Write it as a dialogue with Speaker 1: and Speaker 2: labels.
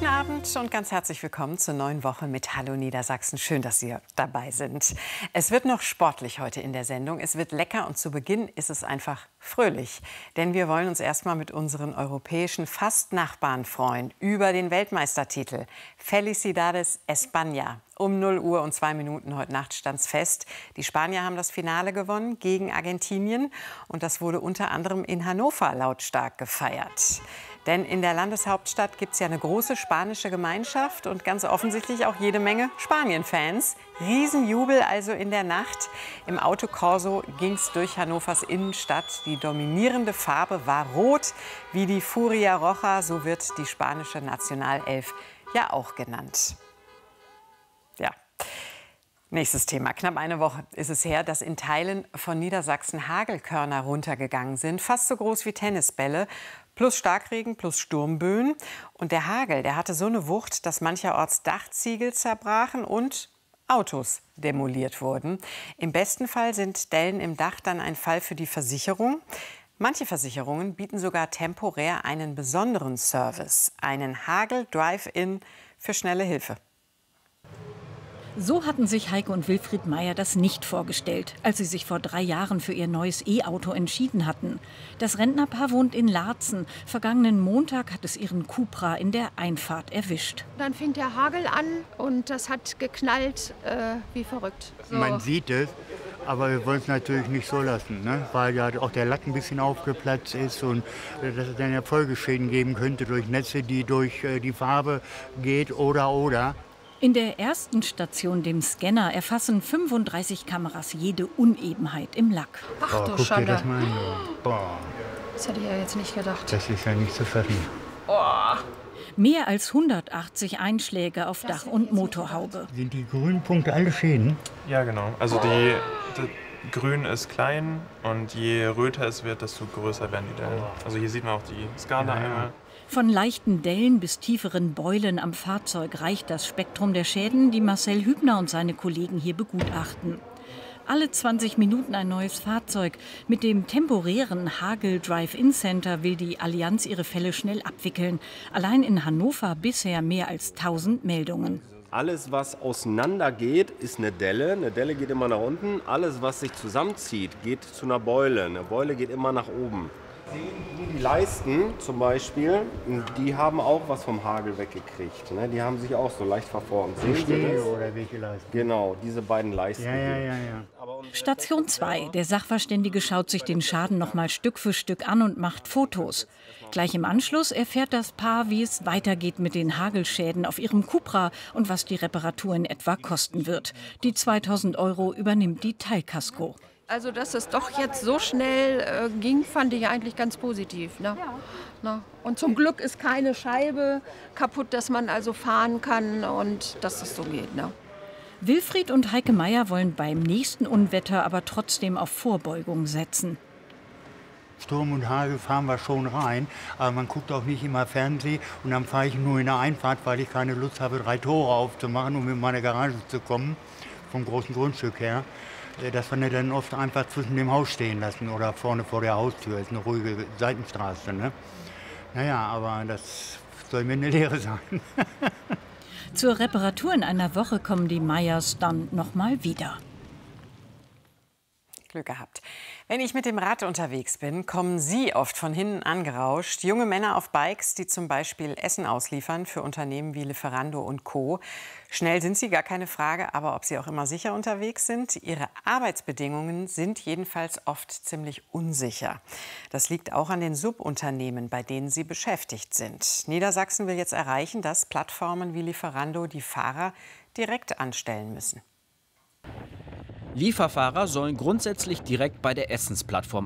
Speaker 1: Guten Abend und ganz herzlich willkommen zur neuen Woche mit Hallo Niedersachsen. Schön, dass Sie dabei sind. Es wird noch sportlich heute in der Sendung. Es wird lecker und zu Beginn ist es einfach fröhlich. Denn wir wollen uns erstmal mit unseren europäischen Fast-Nachbarn freuen über den Weltmeistertitel. Felicidades España. Um 0 Uhr und 2 Minuten heute Nacht stand's fest. Die Spanier haben das Finale gewonnen gegen Argentinien. Und das wurde unter anderem in Hannover lautstark gefeiert. Denn in der Landeshauptstadt gibt es ja eine große spanische Gemeinschaft und ganz offensichtlich auch jede Menge Spanien-Fans. Riesenjubel also in der Nacht. Im Autokorso ging es durch Hannovers Innenstadt. Die dominierende Farbe war rot, wie die Furia Roja, so wird die spanische Nationalelf ja auch genannt. Ja. Nächstes Thema. Knapp eine Woche ist es her, dass in Teilen von Niedersachsen Hagelkörner runtergegangen sind. Fast so groß wie Tennisbälle. Plus Starkregen, plus Sturmböen. Und der Hagel, der hatte so eine Wucht, dass mancherorts Dachziegel zerbrachen und Autos demoliert wurden. Im besten Fall sind Dellen im Dach dann ein Fall für die Versicherung. Manche Versicherungen bieten sogar temporär einen besonderen Service, einen Hagel-Drive-In für schnelle Hilfe.
Speaker 2: So hatten sich Heike und Wilfried Meyer das nicht vorgestellt, als sie sich vor 3 Jahren für ihr neues E-Auto entschieden hatten. Das Rentnerpaar wohnt in Laatzen. Vergangenen Montag hat es ihren Cupra in der Einfahrt erwischt.
Speaker 3: Dann fing der Hagel an und das hat geknallt wie verrückt. So.
Speaker 4: Man sieht es, aber wir wollen es natürlich nicht so lassen, ne? Weil ja auch der Lack ein bisschen aufgeplatzt ist und dass es dann ja Folgeschäden geben könnte durch Netze, die durch die Farbe geht oder.
Speaker 2: In der ersten Station, dem Scanner, erfassen 35 Kameras jede Unebenheit im Lack.
Speaker 3: Ach du
Speaker 4: Guck dir
Speaker 3: Schande.
Speaker 4: das mal an. Boah,
Speaker 3: Das hätte ich ja jetzt nicht gedacht.
Speaker 4: das ist ja nicht zu fassen.
Speaker 2: Mehr als 180 Einschläge auf Dach und Motorhaube.
Speaker 4: Sind die grünen Punkte alle Schäden?
Speaker 5: Ja, genau. Also die Grün ist klein und je röter es wird, desto größer werden die Dellen. Also hier sieht man auch die Skala einmal.
Speaker 2: Von leichten Dellen bis tieferen Beulen am Fahrzeug reicht das Spektrum der Schäden, die Marcel Hübner und seine Kollegen hier begutachten. Alle 20 Minuten ein neues Fahrzeug. Mit dem temporären Hagel Drive-In Center will die Allianz ihre Fälle schnell abwickeln. Allein in Hannover bisher mehr als 1000 Meldungen.
Speaker 6: Alles, was auseinander geht, ist eine Delle. Eine Delle geht immer nach unten. Alles, was sich zusammenzieht, geht zu einer Beule. Eine Beule geht immer nach oben. Die Leisten zum Beispiel, die haben auch was vom Hagel weggekriegt. Ne? Die haben sich auch so leicht verformt. Sehen Sie das?
Speaker 4: Oder welche Leisten?
Speaker 6: Genau, diese beiden Leisten.
Speaker 4: Ja.
Speaker 2: Station 2. Der Sachverständige schaut sich den Schaden noch mal Stück für Stück an und macht Fotos. Gleich im Anschluss erfährt das Paar, wie es weitergeht mit den Hagelschäden auf ihrem Cupra und was die Reparatur in etwa kosten wird. Die 2000 € übernimmt die Teilkasko.
Speaker 3: Also, dass es doch jetzt so schnell ging, fand ich eigentlich ganz positiv. Ne? Ja. Und zum Glück ist keine Scheibe kaputt, dass man also fahren kann und dass es so geht. Ne?
Speaker 2: Wilfried und Heike Meyer wollen beim nächsten Unwetter aber trotzdem auf Vorbeugung setzen.
Speaker 4: Sturm und Hagel fahren wir schon rein, aber man guckt auch nicht immer Fernsehen und dann fahre ich nur in der Einfahrt, weil ich keine Lust habe, 3 Tore aufzumachen, um in meine Garage zu kommen, vom großen Grundstück her. Dass wir dann oft einfach zwischen dem Haus stehen lassen oder vorne vor der Haustür. Ist eine ruhige Seitenstraße. Ne? Naja, aber das soll mir eine Lehre sein.
Speaker 2: Zur Reparatur in einer Woche kommen die Meyers dann noch mal wieder.
Speaker 1: Glück gehabt. Wenn ich mit dem Rad unterwegs bin, kommen Sie oft von hinten angerauscht. Junge Männer auf Bikes, die zum Beispiel Essen ausliefern für Unternehmen wie Lieferando und Co. Schnell sind sie, gar keine Frage, aber ob sie auch immer sicher unterwegs sind? Ihre Arbeitsbedingungen sind jedenfalls oft ziemlich unsicher. Das liegt auch an den Subunternehmen, bei denen sie beschäftigt sind. Niedersachsen will jetzt erreichen, dass Plattformen wie Lieferando die Fahrer direkt anstellen müssen.
Speaker 7: Lieferfahrer sollen grundsätzlich direkt bei der Essensplattform